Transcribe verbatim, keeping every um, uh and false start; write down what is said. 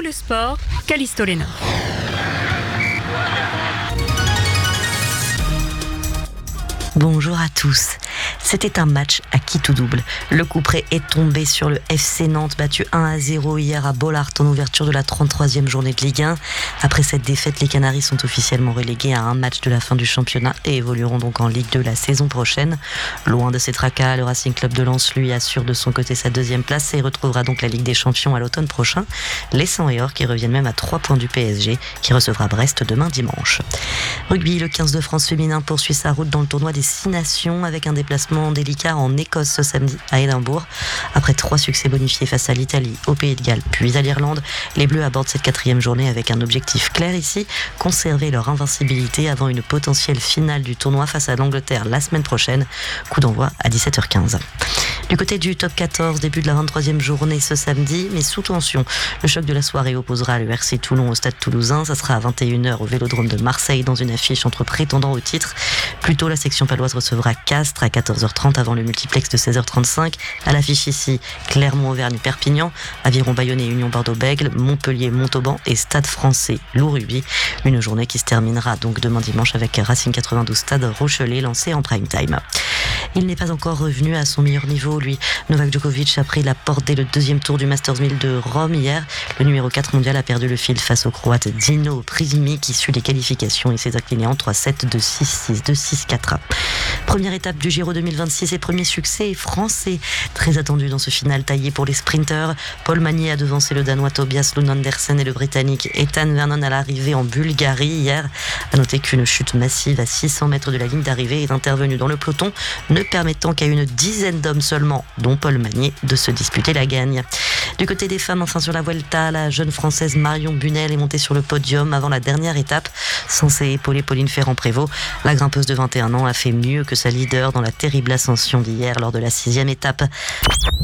le sport, Callisto Léna. Bonjour à tous. C'était un match à qui tout double. Le coup près est tombé sur le F C Nantes, battu un à zéro hier à Bollaert en ouverture de la trente-troisième journée de Ligue un. Après cette défaite, les Canaris sont officiellement relégués à un match de la fin du championnat et évolueront donc en Ligue deux la saison prochaine. Loin de ses tracas, le Racing Club de Lens lui assure de son côté sa deuxième place et retrouvera donc la Ligue des Champions à l'automne prochain. Les Sang et Or qui reviennent même à trois points du P S G qui recevra Brest demain dimanche. Rugby, le quinze de France féminin poursuit sa route dans le tournoi des Six Nations avec un déplacement délicat en Écosse ce samedi à Édimbourg. Après trois succès bonifiés face à l'Italie, au Pays de Galles puis à l'Irlande, les Bleus abordent cette quatrième journée avec un objectif clair ici, conserver leur invincibilité avant une potentielle finale du tournoi face à l'Angleterre la semaine prochaine. Coup d'envoi à dix-sept heures quinze. Du côté du top quatorze, début de la vingt-troisième journée ce samedi, mais sous tension. Le choc de la soirée opposera le R C Toulon au Stade Toulousain. Ça sera à vingt et une heures au Vélodrome de Marseille dans une affiche entre prétendants au titre. Plus tôt, la section paloise recevra Castres à quatorze heures trente avant le multiplex de seize heures trente-cinq. À l'affiche ici, Clermont-Auvergne-Perpignan, Aviron-Bayonnais, Union Bordeaux-Bègles, Montpellier-Montauban et Stade Français Loup-Rugby. Une journée qui se terminera donc demain dimanche avec Racing quatre-vingt-douze Stade Rochelet lancé en prime time. Il n'est pas encore revenu à son meilleur niveau, lui. Novak Djokovic a pris la porte dès le deuxième tour du Masters mille de Rome hier. Le numéro quatre mondial a perdu le fil face au Croate Dino Prisimi qui suit les qualifications et s'est incliné en trois sept, deux six, six deux, six quatre. Première étape du Giro deux mille vingt-six et premier succès français. Très attendu dans ce final taillé pour les sprinteurs. Paul Magnier a devancé le Danois Tobias Lund Andersen et le Britannique Ethan Vernon à l'arrivée en Bulgarie hier. A noter qu'une chute massive à six cents mètres de la ligne d'arrivée est intervenue dans le peloton, ne permettant qu'à une dizaine d'hommes seulement, dont Paul Magnier, de se disputer la gagne. Du côté des femmes, enfin sur la Vuelta, la jeune Française Marion Bunel est montée sur le podium avant la dernière étape. Censée épauler Pauline Ferrand-Prévot, la grimpeuse de vingt et un ans a fait mieux que sa leader dans la terrible ascension d'hier lors de la sixième étape.